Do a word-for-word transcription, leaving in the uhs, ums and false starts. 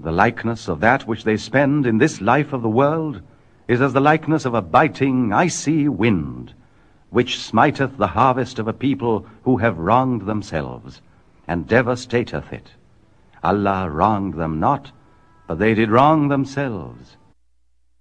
The likeness of that which they spend in this life of the world is as the likeness of a biting, icy wind, which smiteth the harvest of a people who have wronged themselves, and devastateth it. Allah wronged them not, but they did wrong themselves.